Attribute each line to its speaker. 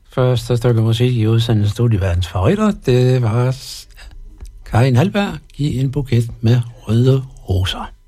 Speaker 1: Første stykke musik i udsendelsen Studieverdens Favoritter, det var Karin Halberg, Giv en buket med røde roser.